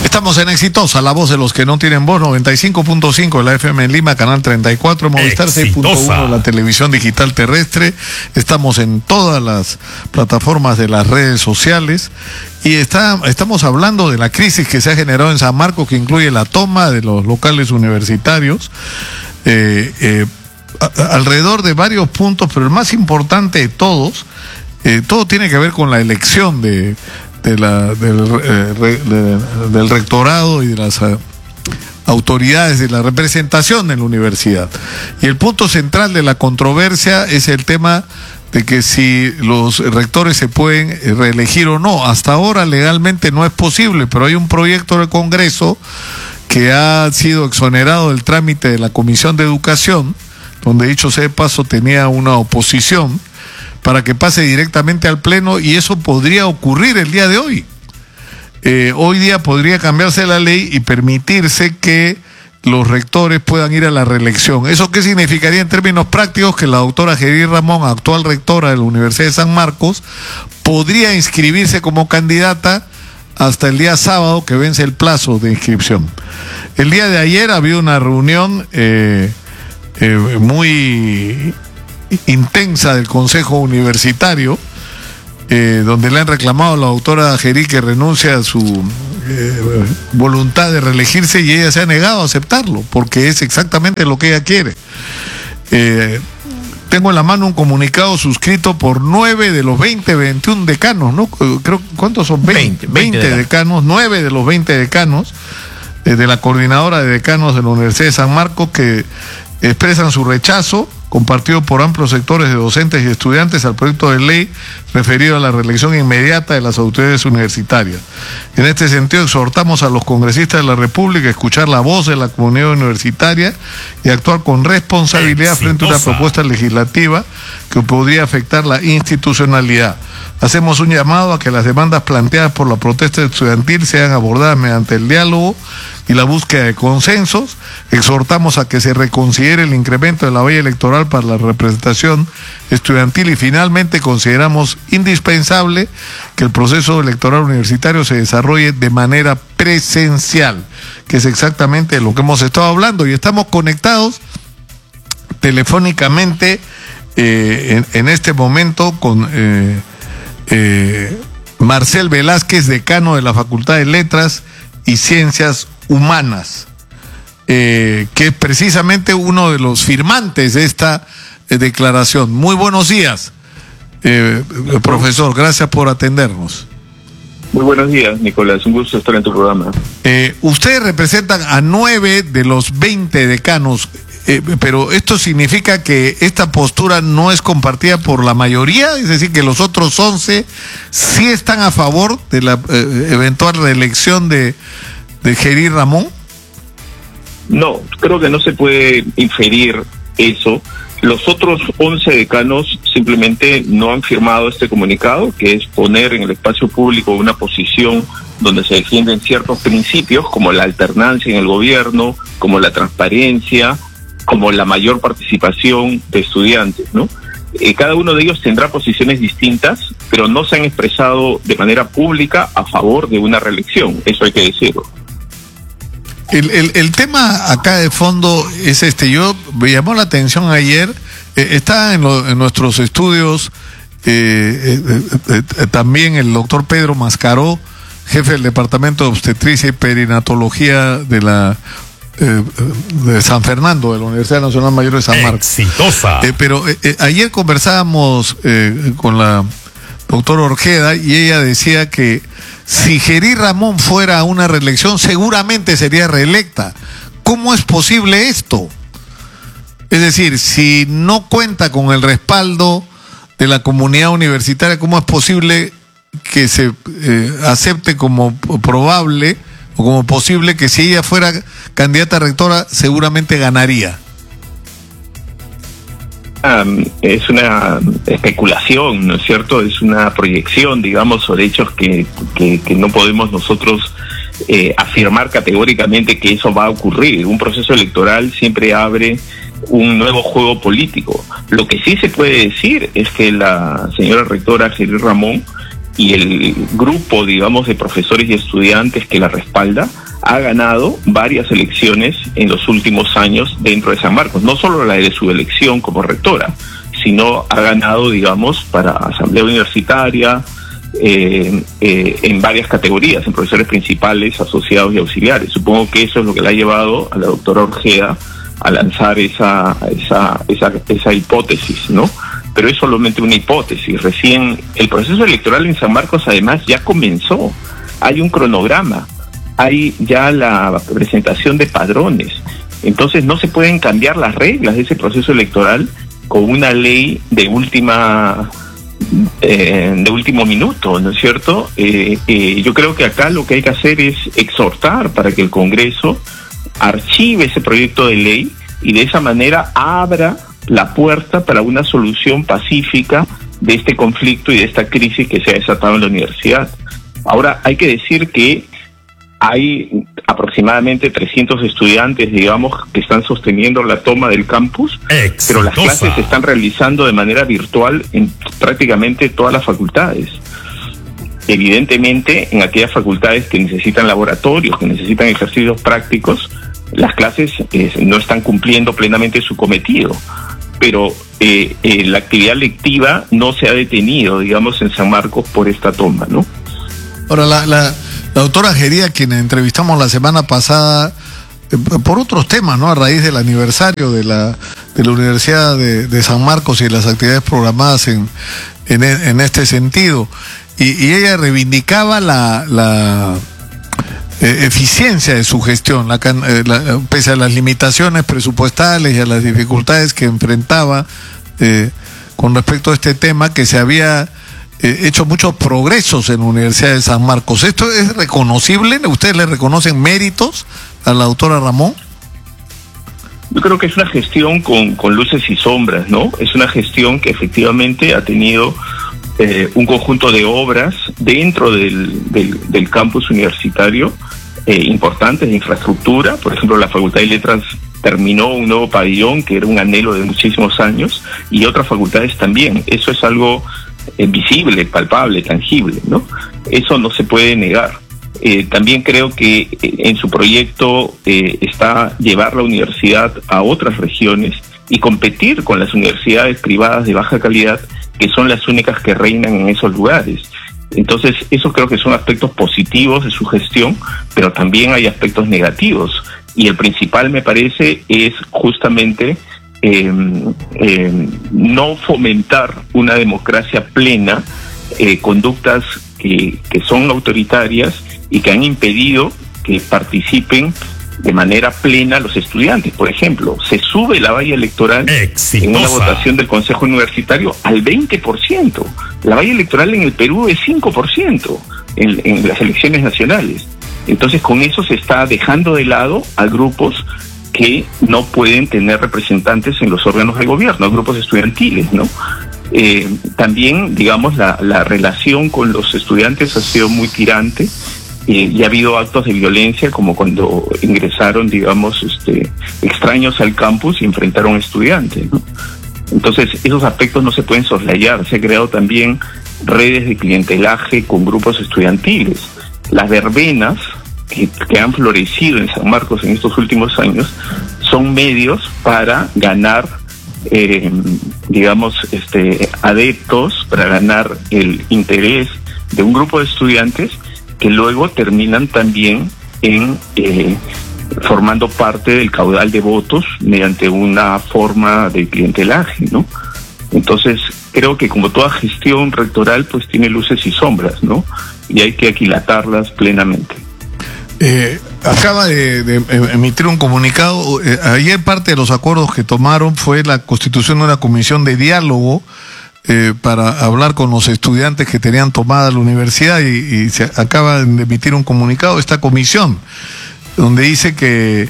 Estamos en Exitosa, la voz de los que no tienen voz, 95.5 de la FM en Lima, canal 34, Movistar 6.1 de la televisión digital terrestre. Estamos en todas las plataformas de las redes sociales y estamos hablando de la crisis que se ha generado en San Marcos, que incluye la toma de los locales universitarios, alrededor de varios puntos, pero el más importante de todos, todo tiene que ver con la elección del rectorado y de las autoridades de la representación en la universidad. Y el punto central de la controversia es el tema de que si los rectores se pueden reelegir o no. Hasta ahora legalmente no es posible, pero hay un proyecto del Congreso que ha sido exonerado del trámite de la Comisión de Educación, donde dicho sea de paso tenía una oposición, para que pase directamente al Pleno, y eso podría ocurrir el día de hoy. Hoy día podría cambiarse la ley y permitirse que los rectores puedan ir a la reelección. ¿Eso qué significaría en términos prácticos? Que la doctora Geri Ramón, actual rectora de la Universidad de San Marcos, podría inscribirse como candidata hasta el día sábado, que vence el plazo de inscripción. El día de ayer había una reunión muy intensa del Consejo Universitario, donde le han reclamado a la doctora Geri que renuncia a su voluntad de reelegirse, y ella se ha negado a aceptarlo, porque es exactamente lo que ella quiere. Tengo en la mano un comunicado suscrito por 9 de los 21 decanos, ¿no? Creo, ¿cuántos son? 20 decanos, 9 de los 20 decanos de la coordinadora de decanos de la Universidad de San Marcos, que expresan su rechazo, compartido por amplios sectores de docentes y estudiantes, al proyecto de ley referido a la reelección inmediata de las autoridades universitarias. En este sentido, exhortamos a los congresistas de la República a escuchar la voz de la comunidad universitaria y actuar con responsabilidad frente a una propuesta legislativa que podría afectar la institucionalidad. Hacemos un llamado a que las demandas planteadas por la protesta estudiantil sean abordadas mediante el diálogo y la búsqueda de consensos. Exhortamos a que se reconsidere el incremento de la valla electoral para la representación estudiantil, y finalmente consideramos indispensable que el proceso electoral universitario se desarrolle de manera presencial, que es exactamente de lo que hemos estado hablando, y estamos conectados telefónicamente en este momento con Marcel Velázquez, decano de la Facultad de Letras y Ciencias Humanas, que es precisamente uno de los firmantes de esta declaración. Muy buenos días, profesor, gracias por atendernos. Muy buenos días, Nicolás, un gusto estar en tu programa. Ustedes representan a 9 de los 20 decanos, pero esto significa que esta postura no es compartida por la mayoría, es decir, que los otros 11 sí están a favor de la eventual reelección de Geri Ramón. No, creo que no se puede inferir eso. Los otros 11 decanos simplemente no han firmado este comunicado, que es poner en el espacio público una posición donde se defienden ciertos principios, como la alternancia en el gobierno, como la transparencia, como la mayor participación de estudiantes, ¿no? Cada uno de ellos tendrá posiciones distintas, pero no se han expresado de manera pública a favor de una reelección, eso hay que decirlo. El tema acá de fondo es yo me llamó la atención ayer, está en nuestros estudios también el doctor Pedro Mascaró, jefe del Departamento de Obstetricia y Perinatología de San Fernando, de la Universidad Nacional Mayor de San Marcos. Exitosa. Pero ayer conversábamos con la doctora Orjeda, y ella decía que si Geri Ramón fuera a una reelección, seguramente sería reelecta. ¿Cómo es posible esto? Es decir, si no cuenta con el respaldo de la comunidad universitaria, ¿cómo es posible que se acepte como probable o como posible que si ella fuera candidata a rectora, seguramente ganaría? Es una especulación, ¿no es cierto? Es una proyección, digamos, sobre hechos que no podemos nosotros afirmar categóricamente que eso va a ocurrir. Un proceso electoral siempre abre un nuevo juego político. Lo que sí se puede decir es que la señora rectora Geri Ramón y el grupo, digamos, de profesores y estudiantes que la respalda ha ganado varias elecciones en los últimos años dentro de San Marcos, no solo la de su elección como rectora, sino ha ganado, digamos, para asamblea universitaria, en varias categorías, en profesores principales, asociados y auxiliares. Supongo que eso es lo que le ha llevado a la doctora Orgea a lanzar esa hipótesis, ¿no? Pero es solamente una hipótesis. Recién el proceso electoral en San Marcos además ya comenzó. Hay un cronograma, hay ya la presentación de padrones. Entonces no se pueden cambiar las reglas de ese proceso electoral con una ley de último minuto, ¿no es cierto? Yo creo que acá lo que hay que hacer es exhortar para que el Congreso archive ese proyecto de ley y de esa manera abra la puerta para una solución pacífica de este conflicto y de esta crisis que se ha desatado en la universidad. Ahora, hay que decir que hay aproximadamente 300 estudiantes, digamos, que están sosteniendo la toma del campus, pero las clases se están realizando de manera virtual en prácticamente todas las facultades. Evidentemente, en aquellas facultades que necesitan laboratorios, que necesitan ejercicios prácticos, las clases no están cumpliendo plenamente su cometido, pero la actividad lectiva no se ha detenido, digamos, en San Marcos por esta toma, ¿no? Ahora, la doctora Gería, quien entrevistamos la semana pasada, por otros temas, ¿no? A raíz del aniversario de la Universidad de San Marcos y de las actividades programadas en este sentido. Y ella reivindicaba la eficiencia de su gestión, pese a las limitaciones presupuestales y a las dificultades que enfrentaba con respecto a este tema, que se había hecho muchos progresos en la Universidad de San Marcos. ¿Esto es reconocible? ¿Ustedes le reconocen méritos a la doctora Ramón? Yo creo que es una gestión con luces y sombras, ¿no? Es una gestión que efectivamente ha tenido un conjunto de obras dentro del campus universitario importantes de infraestructura. Por ejemplo, la Facultad de Letras terminó un nuevo pabellón que era un anhelo de muchísimos años, y otras facultades también. Eso es algo visible, palpable, tangible, ¿no? Eso no se puede negar. También creo que en su proyecto está llevar la universidad a otras regiones y competir con las universidades privadas de baja calidad, que son las únicas que reinan en esos lugares. Entonces, eso creo que son aspectos positivos de su gestión, pero también hay aspectos negativos. Y el principal, me parece, es justamente no fomentar una democracia plena, conductas que son autoritarias y que han impedido que participen de manera plena los estudiantes. Por ejemplo, se sube la valla electoral en una votación del Consejo Universitario al 20%. La valla electoral en el Perú es 5% en las elecciones nacionales. Entonces, con eso se está dejando de lado a grupos que no pueden tener representantes en los órganos de gobierno, a grupos estudiantiles, ¿no? También, digamos, la relación con los estudiantes ha sido muy tirante. Y ha habido actos de violencia, como cuando ingresaron, digamos, extraños al campus y enfrentaron a estudiantes, ¿no? Entonces, esos aspectos no se pueden soslayar. Se han creado también redes de clientelaje con grupos estudiantiles. Las verbenas que han florecido en San Marcos en estos últimos años son medios para ganar, digamos, adeptos, para ganar el interés de un grupo de estudiantes, que luego terminan también formando parte del caudal de votos mediante una forma de clientelaje, ¿no? Entonces, creo que como toda gestión rectoral, pues tiene luces y sombras, ¿no? Y hay que aquilatarlas plenamente. Acaba de emitir un comunicado. Ayer parte de los acuerdos que tomaron fue la constitución de una comisión de diálogo para hablar con los estudiantes que tenían tomada la universidad, y se acaba de emitir un comunicado de esta comisión donde dice que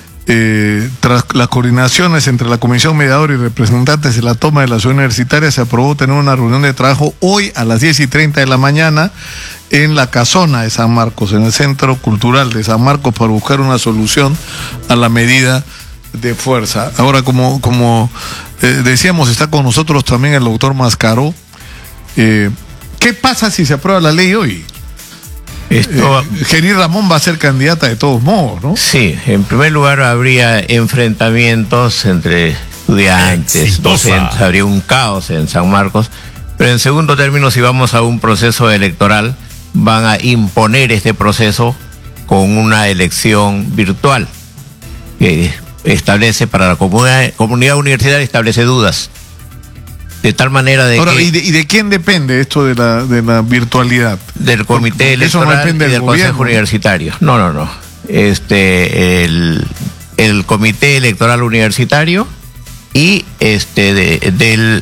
tras las coordinaciones entre la comisión mediadora y representantes de la toma de la ciudad universitaria, se aprobó tener una reunión de trabajo hoy a las 10:30 de la mañana en la Casona de San Marcos, en el Centro Cultural de San Marcos, para buscar una solución a la medida de fuerza. Ahora, como decíamos, está con nosotros también el doctor Mascaró, que ¿Qué pasa si se aprueba la ley hoy? Geri Ramón va a ser candidata de todos modos, ¿no? Sí, en primer lugar habría enfrentamientos entre estudiantes, docentes, habría un caos en San Marcos, pero en segundo término, si vamos a un proceso electoral, van a imponer este proceso con una elección virtual que establece para la comunidad universitaria, establece dudas. De tal manera de ahora, que... ¿y de quién depende esto de la virtualidad? Del comité electoral, eso no depende y del gobierno. Consejo Universitario. No. El comité electoral universitario y del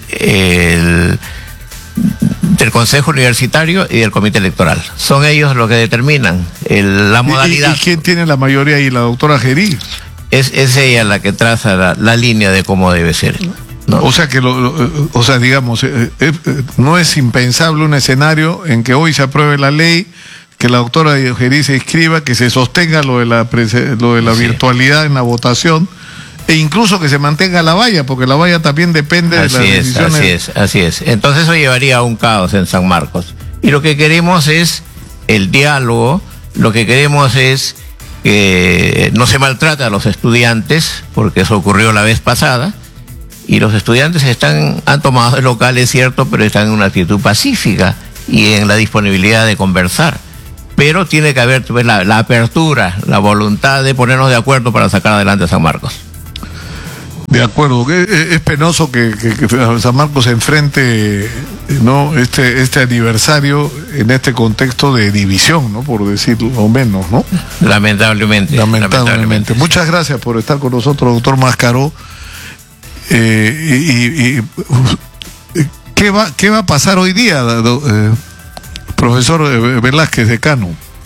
Consejo Universitario y del comité electoral. Son ellos los que determinan la modalidad. ¿Y quién tiene la mayoría ahí? ¿La doctora Geri? Es ella la que traza la línea de cómo debe ser. ¿No? O sea que digamos, no es impensable un escenario en que hoy se apruebe la ley, que la doctora Geri se inscriba, que se sostenga lo de la virtualidad en la votación, e incluso que se mantenga la valla, porque la valla también depende de las decisiones. Así es. Entonces eso llevaría a un caos en San Marcos. Y lo que queremos es el diálogo, lo que queremos es que no se maltrate a los estudiantes, porque eso ocurrió la vez pasada. Y los estudiantes han tomado el local, es cierto, pero están en una actitud pacífica y en la disponibilidad de conversar. Pero tiene que haber la apertura, la voluntad de ponernos de acuerdo para sacar adelante a San Marcos. De acuerdo. Es penoso que San Marcos se enfrente, ¿no? este aniversario en este contexto de división, ¿no? Por decirlo menos, ¿no? Lamentablemente. Muchas gracias por estar con nosotros, doctor Mascaró. ¿Qué va a pasar hoy día, profesor Velázquez, decano?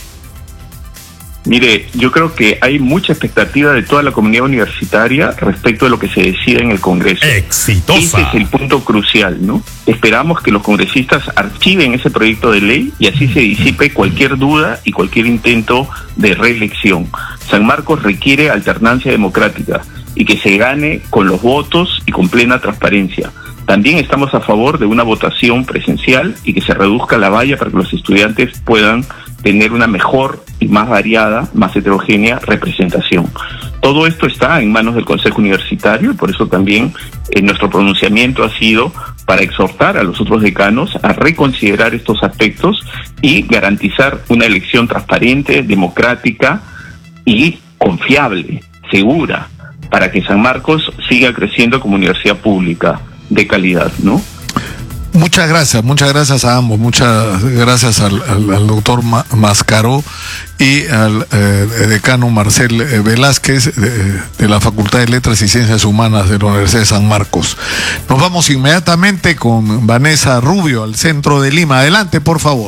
Mire, yo creo que hay mucha expectativa de toda la comunidad universitaria respecto de lo que se decida en el Congreso. ¡Exitosa! Ese es el punto crucial, ¿no? Esperamos que los congresistas archiven ese proyecto de ley y así se disipe cualquier duda y cualquier intento de reelección. San Marcos requiere alternancia democrática y que se gane con los votos y con plena transparencia. También estamos a favor de una votación presencial y que se reduzca la valla para que los estudiantes puedan tener una mejor y más variada, más heterogénea representación. Todo esto está en manos del Consejo Universitario y por eso también nuestro pronunciamiento ha sido para exhortar a los otros decanos a reconsiderar estos aspectos y garantizar una elección transparente, democrática y confiable, segura, para que San Marcos siga creciendo como universidad pública de calidad, ¿no? Muchas gracias a ambos, muchas gracias al doctor Mascaró y al decano Marcel Velázquez de la Facultad de Letras y Ciencias Humanas de la Universidad de San Marcos. Nos vamos inmediatamente con Vanessa Rubio al centro de Lima. Adelante, por favor.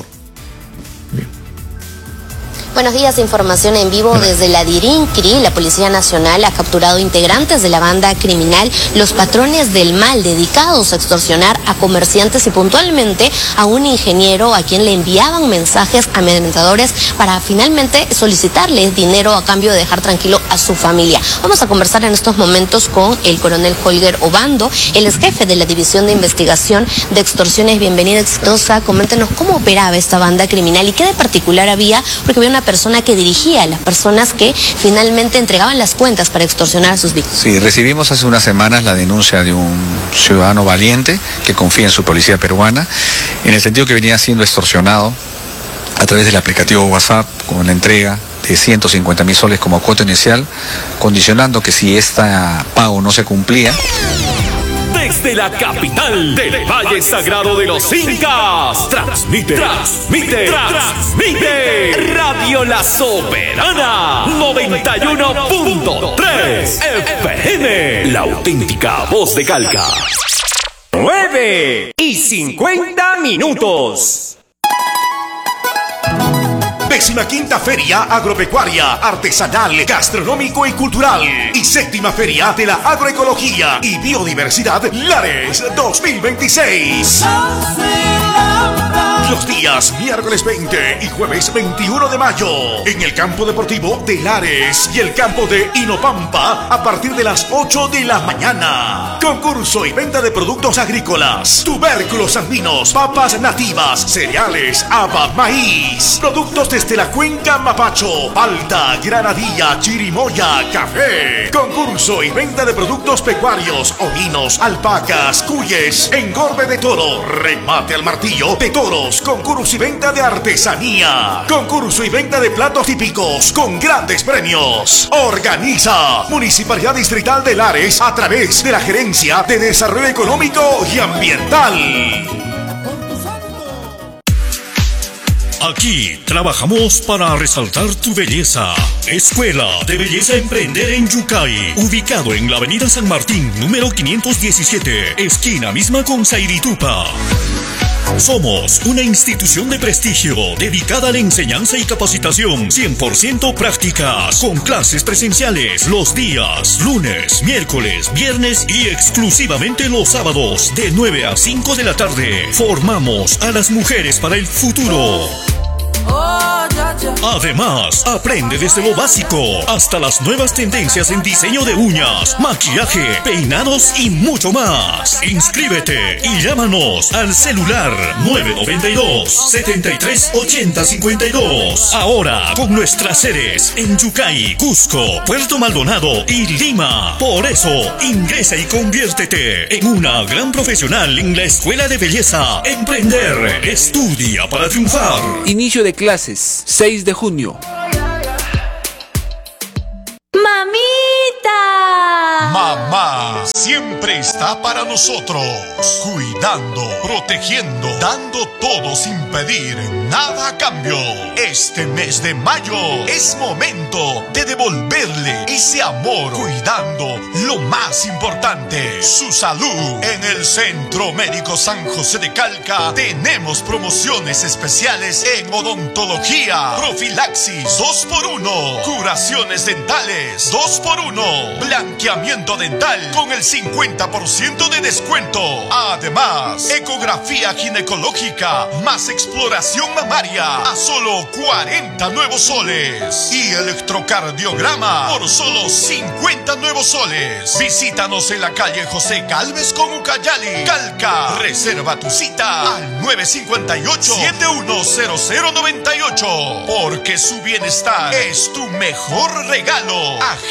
Buenos días, información en vivo desde la Dirincri. La Policía Nacional ha capturado integrantes de la banda criminal Los Patrones del Mal, dedicados a extorsionar a comerciantes y puntualmente a un ingeniero a quien le enviaban mensajes amedrentadores para finalmente solicitarle dinero a cambio de dejar tranquilo a su familia. Vamos a conversar en estos momentos con el coronel Holger Obando, el ex jefe de la División de Investigación de Extorsiones. Bienvenida, exitosa. Coméntenos cómo operaba esta banda criminal y qué de particular había, porque había una persona que dirigía a las personas que finalmente entregaban las cuentas para extorsionar a sus víctimas. Sí, recibimos hace unas semanas la denuncia de un ciudadano valiente que confía en su policía peruana, en el sentido que venía siendo extorsionado a través del aplicativo WhatsApp con la entrega de 150.000 soles como cuota inicial, condicionando que si este pago no se cumplía. Desde la capital del Valle Sagrado de los Incas, transmite Radio La Soberana 91.3 FM, la auténtica voz de Calca. 9:50. 15ª Feria Agropecuaria, Artesanal, Gastronómico y Cultural y 7ª Feria de la Agroecología y Biodiversidad Lares 2026. Los días miércoles 20 y jueves 21 de mayo en el campo deportivo de Lares y el campo de Inopampa a partir de las 8 de la mañana. Concurso y venta de productos agrícolas, tubérculos andinos, papas nativas, cereales, haba, maíz, productos desde la cuenca Mapacho, palta, granadilla, chirimoya, café. Concurso y venta de productos pecuarios, ovinos, alpacas, cuyes, engorde de toro, remate al martillo de toros, concurso y venta de artesanía, concurso y venta de platos típicos con grandes premios. Organiza Municipalidad Distrital de Lares a través de la Gerencia de Desarrollo Económico y Ambiental. Aquí trabajamos para resaltar tu belleza. Escuela de Belleza Emprender en Yucay, ubicado en la avenida San Martín, número 517, esquina misma con Sairitupa. Somos una institución de prestigio dedicada a la enseñanza y capacitación 100% prácticas, con clases presenciales los días lunes, miércoles, viernes y exclusivamente los sábados de 9 a 5 de la tarde. Formamos a las mujeres para el futuro. Además, aprende desde lo básico hasta las nuevas tendencias en diseño de uñas, maquillaje, peinados y mucho más. Inscríbete y llámanos al celular 992-738052. Ahora con nuestras sedes en Yucay, Cusco, Puerto Maldonado y Lima. Por eso, ingresa y conviértete en una gran profesional en la Escuela de Belleza Emprender. Estudia para triunfar. Inicio de clases, 6 de junio. ¡Mamita! Mamá siempre está para nosotros, cuidando, protegiendo, dando todo sin pedir nada a cambio. Este mes de mayo es momento de devolverle ese amor, cuidando lo más importante, su salud. En el Centro Médico San José de Calca tenemos promociones especiales en odontología, profilaxis 2x1, curaciones dentales 2x1, blanqueamiento dental con el 50% de descuento. Además, ecografía ginecológica más exploración mamaria a solo 40 nuevos soles y electrocardiograma por solo 50 nuevos soles. Visítanos en la calle José Galvez con Ucayali, Calca. Reserva tu cita al 958-710098 porque su bienestar es tu mejor regalo.